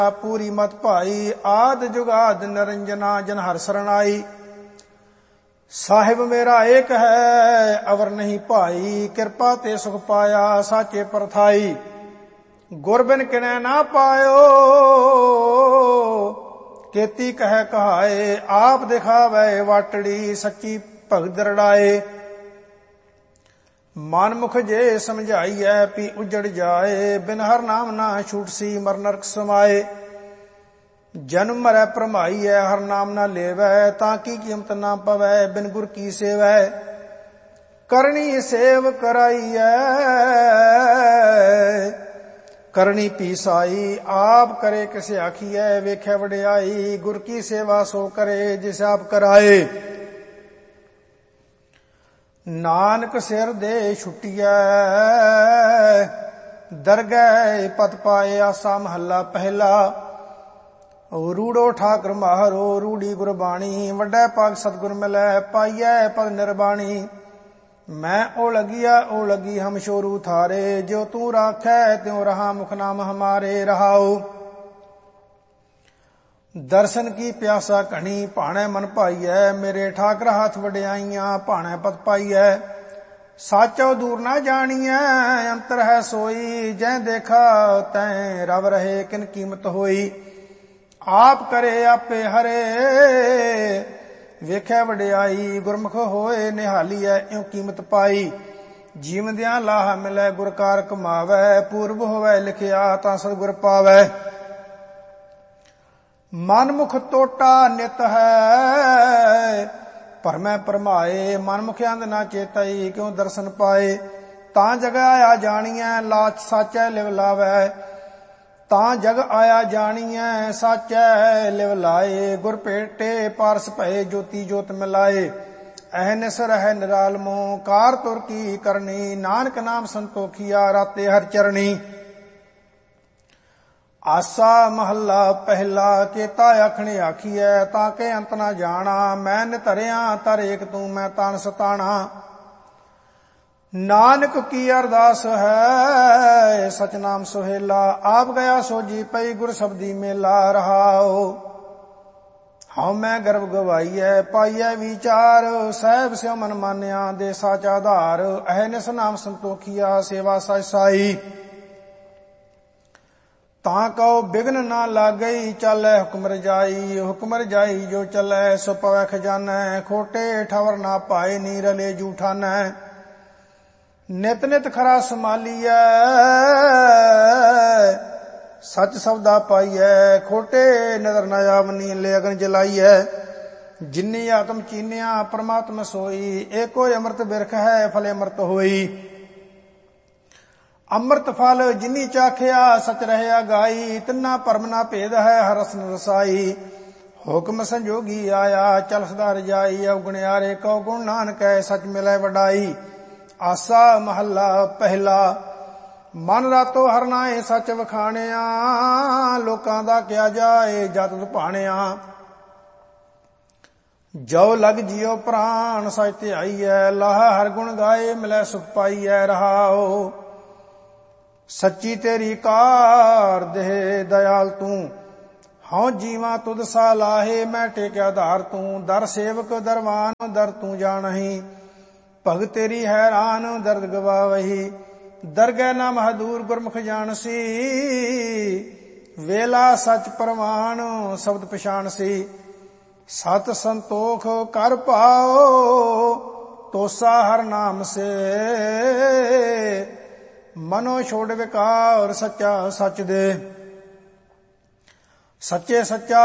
पूरी मत भाई आद जुगाद निरंजना जन हर सरनाई। साहिब मेरा एक है अवर नहीं भाई कृपा ते सुख पाया साचे परथाई। गुर बिन किनै ना पायो केती कह कहाए आप दिखावे वाटड़ी सच्ची भगत दरड़ाए। मन मुख जे समझाइए पी उजड़ जाए बिन हर नाम ना छूट सी मर नरक समाए। जन्म मरै भरमाइए हर नाम ना लेवै ताकि कीमत ना पवै बिन गुर की सेवै। करनी सेव कराइए करनी पीसाई आप करे किसे आखिए वेखे वडियाई। गुर की सेवा सो करे जिस आप कराए। नानक सिर दे छुटिया दरगह पत पाए आसा महला पहला। रूड़ो ठाकर माहरो रूड़ी गुरबाणी वड्डे पाग सतगुर मिलै पाइयै पद निर्बाणी। मैं ओ लगी हम शोरू थारे जो तू राखै त्यों रहा मुख नाम हमारे रहाओ। दर्शन की प्यासा घनी भाणे मन भाईऐ मेरे ठाकर हाथ वड्याइयां भाणे पत पाईऐ। साचो दूर ना जानिए अंतर है सोई जै देखा तैं रव रहे किन कीमत होई। आप करे आपे हरे वेखे वड्याई गुरमुख होए निहालीऐ इउं कीमत पाई। जीवदियां लाह मिलै गुर कार कमावै पूर्व होवै लिखिया तां सतगुर पावै। मन मुख टोटा नित है भरमै भरमाए मन मुख अंध ना चेतई क्यों दर्शन पाए। तां जग आया जानिए लाच साचै लिव लावै तां जग आया जानिए साचै लिव लाए। गुर पेटे पारस भये ज्योति जोत मिलाए अहनिस रह निरालमो कार तुर की करनी। नानक नाम संतोखिया राते हर चरणी। आसा महला पहला केता आखने आखिए ताके अंत ना जाना। मैं नितरिया तर एक तू मैं तान सताना। नानक की अरदास है सच नाम सुहेला आप गया सोजी पई गुर शब्दी मेला रहाओ। हाँ मैं गर्भ गवाईए पाइए विचार सहब स्यो मन मान्या दे साचा आधार। अहनिस नाम संतोखिया सेवा सच साई। तां कहो बिघ्न ना लागई चलै हुक्म रजाई जो चलै सो पवै खजानै। खोटे ठवर ना पाए नी रले जूठानै। नित नित खरा संभालीऐ सच सौदा पाईऐ। खोटे नजर न आवनी ले अगन जलाईऐ। जिन्नी आत्म चीनिया परमात्मा सोई एको अमृत बिरख है फले अमृत होई। अमृत फल जिनी चाखिया सच रहया गाई तिन्ना परम ना भेद है हर रसन रसाई। हुक्म संजोगी आया चल सदा रजाई अवगुणियारे कौ गुण नानक सच मिलै वडाई। आसा महला पहला मन रातो हर नाए सच वखाणिया लोकां दा क्या जाए जत भाणिया। जो लग जियो प्राण सच ध्याईऐ लाह हर गुण गाए मिलै सुख पाईऐ रहाओ। सच्ची तेरी कार दे दयाल तू हाँ जीवा तुद सा लाहे मैं टेक्या धार तू। दर सेवक दरवान दर तू जानही भगत तेरी हैरान दर्द गवावही। दरगह ना महदूर गुरमुख जानसी वेला सच परवान शब्द पछाण सी। सत संतोख कर पाओ तोसा हर नाम से मनो छोड़ विकार सच्चा सच दे। सच्चे सच्चा